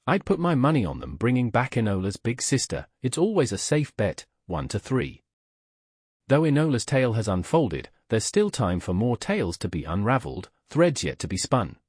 I'd put my money on them bringing back Enola's big sister. It's always a safe bet, 1 to 3. Though Enola's tale has unfolded, there's still time for more tales to be unraveled, threads yet to be spun.